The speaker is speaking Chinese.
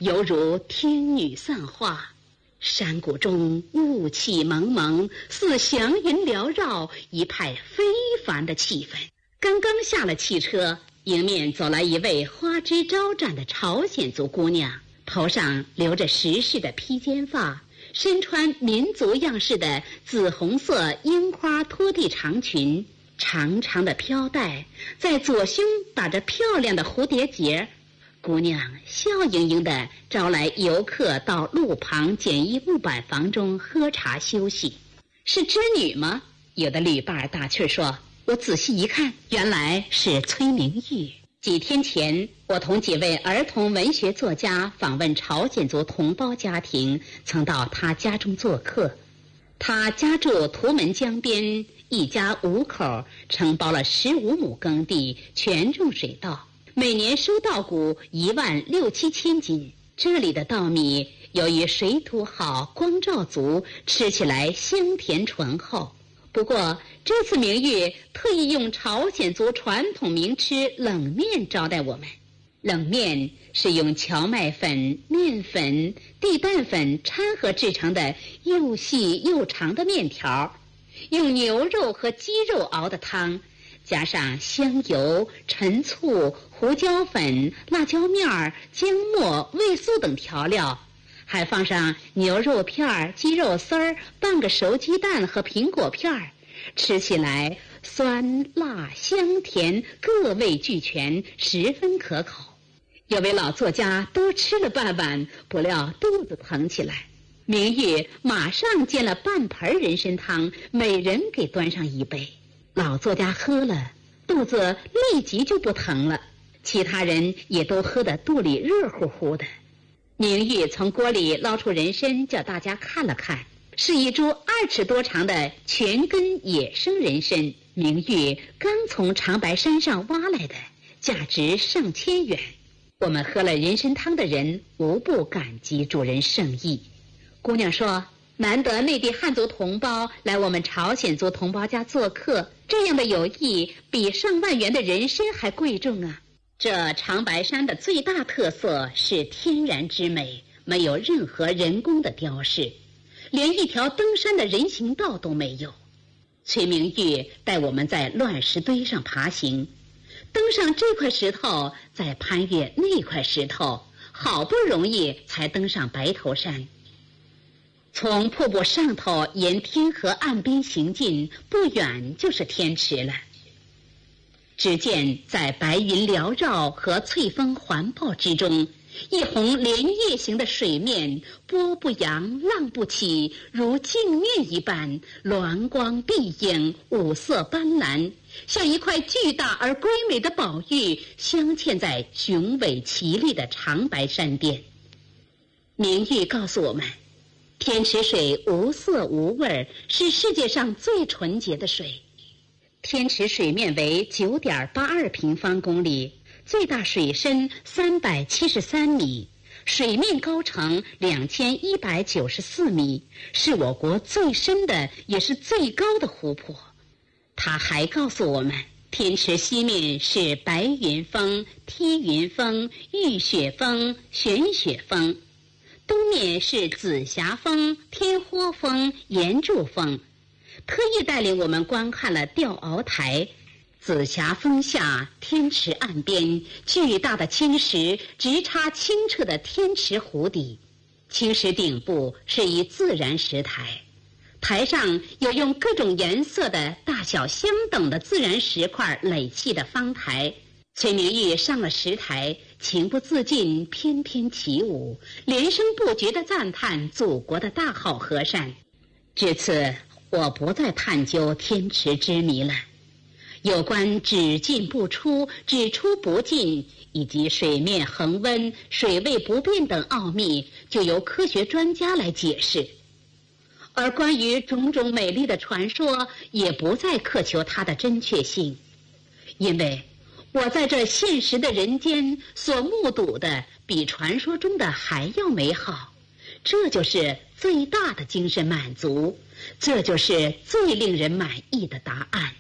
犹如天女散花。山谷中雾气蒙蒙，似祥云缭绕，一派非凡的气氛。刚刚下了汽车，迎面走来一位花枝招展的朝鲜族姑娘，头上留着石式的披肩发，身穿民族样式的紫红色樱花拖地长裙，长长的飘带在左胸打着漂亮的蝴蝶结。姑娘笑盈盈地招来游客到路旁简易木板房中喝茶休息。是织女吗？有的旅伴打趣说。我仔细一看，原来是崔明玉。几天前，我同几位儿童文学作家访问朝鲜族同胞家庭，曾到他家中做客。他家住图门江边，一家5口，承包了15亩耕地，全种水稻，每年收稻谷16000-7千斤。这里的稻米由于水土好，光照足，吃起来香甜醇厚。不过这次明玉特意用朝鲜族传统名吃冷面招待我们。冷面是用荞麦粉、面粉、地拌粉掺合制成的又细又长的面条，用牛肉和鸡肉熬的汤，加上香油、陈醋、胡椒粉、辣椒面、姜末、味素等调料，还放上牛肉片、鸡肉丝儿、半个熟鸡蛋和苹果片，吃起来酸辣香甜各味俱全，十分可口。有位老作家多吃了半碗，不料肚子疼起来，明玉马上煎了半盆人参汤，每人给端上一杯。老作家喝了，肚子立即就不疼了，其他人也都喝得肚里热乎乎的。明玉从锅里捞出人参，叫大家看了看，是一株2尺多长的全根野生人参，明玉刚从长白山上挖来的，价值上千元。我们喝了人参汤的人无不感激主人圣意。姑娘说，难得内地汉族同胞来我们朝鲜族同胞家做客，这样的友谊比上万元的人参还贵重啊。这长白山的最大特色是天然之美，没有任何人工的雕饰，连一条登山的人行道都没有。崔明玉带我们在乱石堆上爬行，登上这块石头，再攀越那块石头，好不容易才登上白头山。从瀑布上头沿天河岸边行进，不远就是天池了。只见在白云缭绕和翠峰环抱之中，一泓连叶形的水面，波不扬，浪不起，如镜面一般，鸾光碧映，五色斑斓，像一块巨大而瑰美的宝玉，镶嵌在雄伟奇丽的长白山巅。明玉告诉我们，天池水无色无味，是世界上最纯洁的水。天池水面为9.82平方公里，最大水深373米，水面高程2194米，是我国最深的也是最高的湖泊。他还告诉我们，天池西面是白云峰、梯云峰、玉雪峰、玄雪峰，东面是紫霞峰、天豁峰、岩柱峰。特意带领我们观看了吊鳌台。紫霞峰下，天池岸边，巨大的青石直插清澈的天池湖底，青石顶部是一自然石台，台上有用各种颜色的大小相等的自然石块垒砌的方台。崔明玉上了石台，情不自禁翩翩起舞，连声不绝地赞叹祖国的大好河山。至此，我不再探究天池之谜了，有关只进不出、只出不进，以及水面恒温、水位不变等奥秘，就由科学专家来解释。而关于种种美丽的传说，也不再苛求它的真确性，因为我在这现实的人间所目睹的，比传说中的还要美好。这就是最大的精神满足，这就是最令人满意的答案。